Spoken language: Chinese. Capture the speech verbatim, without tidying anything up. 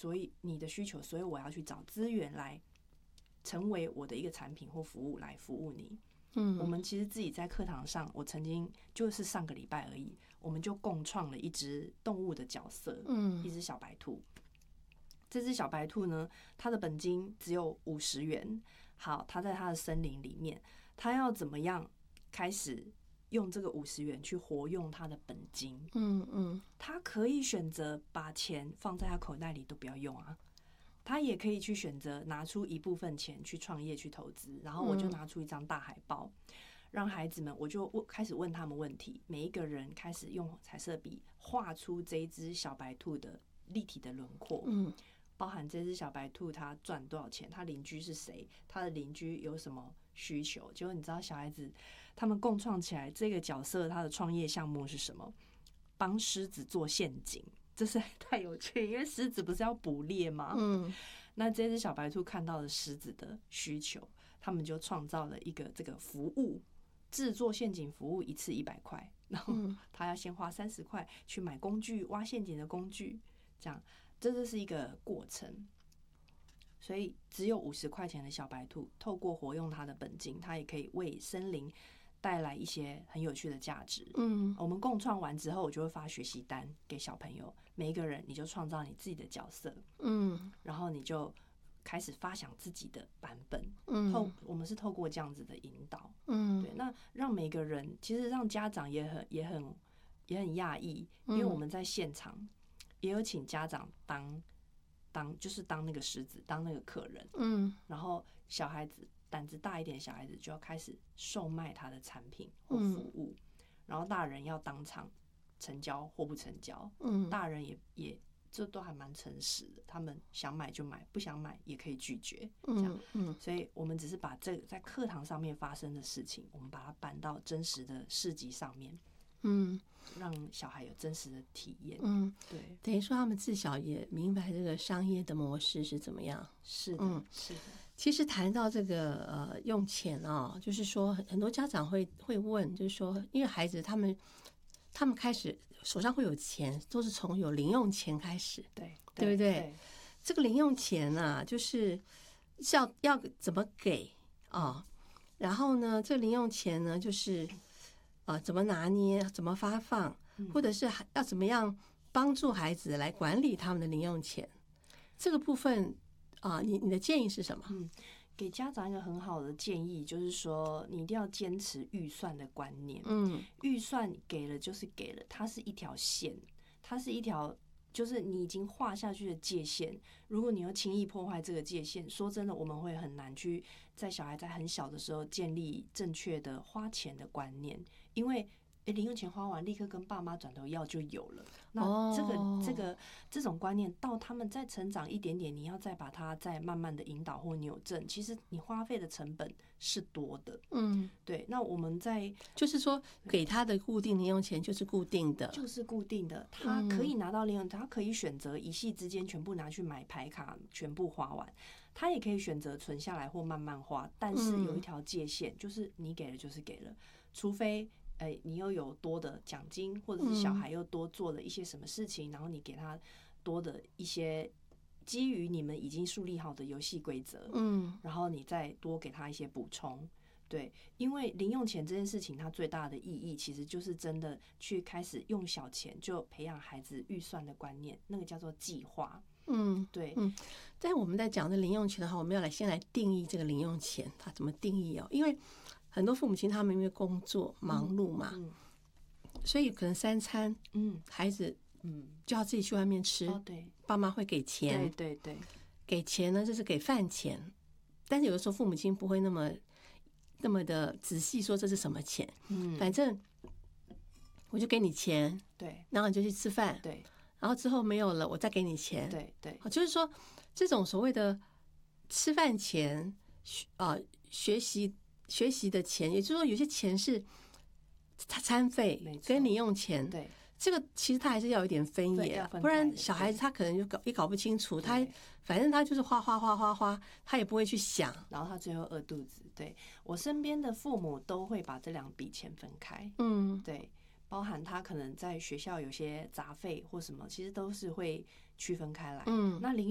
所以你的需求，所以我要去找资源来成为我的一个产品或服务来服务你。嗯，我们其实自己在课堂上，我曾经就是上个礼拜而已，我们就共创了一只动物的角色，嗯，一只小白兔。这只小白兔呢，它的本金只有五十元。好，它在它的森林里面，它要怎么样开始用这个五十元去活用它的本金？嗯嗯，它可以选择把钱放在它口袋里都不要用啊。他也可以去选择拿出一部分钱去创业去投资，然后我就拿出一张大海报，让孩子们，我就开始问他们问题，每一个人开始用彩色笔画出这一只小白兔的立体的轮廓，嗯，包含这只小白兔它赚多少钱，它邻居是谁，它的邻居有什么需求。结果你知道小孩子他们共创起来这个角色，他的创业项目是什么？帮狮子做陷阱。这是太有趣，因为狮子不是要捕猎吗？嗯，那这只小白兔看到了狮子的需求，他们就创造了一个这个服务，制作陷阱服务，一次一百块，然后他要先花三十块去买工具，挖陷阱的工具，这样，这就是一个过程。所以只有五十块钱的小白兔，透过活用它的本金，它也可以为森林带来一些很有趣的价值。嗯，我们共创完之后，我就会发学习单给小朋友，每一个人你就创造你自己的角色，嗯，然后你就开始发想自己的版本。嗯，透我们是透过这样子的引导，嗯，对，那让每个人其实让家长也很也很也很讶异，因为我们在现场也有请家长当当就是当那个狮子，当那个客人，嗯，然后小孩子。胆子大一点，小孩子就要开始售卖他的产品或服务，嗯、然后大人要当场成交或不成交。嗯，大人也也这都还蛮诚实的，他们想买就买，不想买也可以拒绝。这样，嗯，嗯所以我们只是把这个在课堂上面发生的事情，我们把它搬到真实的市集上面。嗯，让小孩有真实的体验。嗯，对， 等于说他们自小也明白这个商业的模式是怎么样。 是的，嗯，是的。 其实谈到这个呃用钱啊，就是说很多家长会会问，就是说因为孩子他们他们开始手上会有钱，都是从有零用钱开始， 对对不对？对这个零用钱啊，就是要要怎么给啊？然后呢，这零用钱呢，就是呃怎么拿捏，怎么发放，或者是要怎么样帮助孩子来管理他们的零用钱，这个部分。啊，你你的建议是什么？ 嗯，给家长一个很好的建议，就是说你一定要坚持预算的观念。嗯，预算给了就是给了，它是一条线，它是一条就是你已经画下去的界限。如果你要轻易破坏这个界限，说真的，我们会很难去在小孩在很小的时候建立正确的花钱的观念，因为。欸、零用钱花完，立刻跟爸妈转头要就有了。那这个、oh. 这个这种观念，到他们再成长一点点，你要再把它再慢慢的引导或扭正，其实你花费的成本是多的。嗯，对。那我们在就是说，给他的固定零用钱就是固定的， 就是固定的。他可以拿到零用钱，他可以选择一夕之间全部拿去买牌卡，全部花完。他也可以选择存下来或慢慢花，但是有一条界限，就是你给了就是给了，除非。哎，你又有多的奖金，或者是小孩又多做了一些什么事情，嗯、然后你给他多的一些基于你们已经树立好的游戏规则，嗯，然后你再多给他一些补充，对，因为零用钱这件事情，它最大的意义其实就是真的去开始用小钱就培养孩子预算的观念，那个叫做计划。嗯，对， 嗯，在我们在讲的零用钱的话，我们要来先来定义这个零用钱，它怎么定义哦？因为很多父母亲他们因为工作忙碌嘛，嗯嗯、所以可能三餐，嗯，孩子，嗯，就要自己去外面吃， 哦、对， 爸妈会给钱， 对对对， 给钱呢，这是给饭钱，但是有的时候父母亲不会那么那么的仔细说这是什么钱，嗯，反正我就给你钱， 对， 然后你就去吃饭， 对。 然后之后没有了，我再给你钱。 对对， 就是说这种所谓的吃饭钱、呃学习学习的钱，也就是说有些钱是餐费跟零用钱。 对， 这个其实他还是要有点分野，不然小孩子他可能就搞也搞不清楚，他反正他就是花花花花花，他也不会去想， 然后他最后饿肚子。对，我身边的父母都会把这两笔钱分开。嗯，对。包含他可能在学校有些杂费或什么，其实都是会区分开来。嗯，那零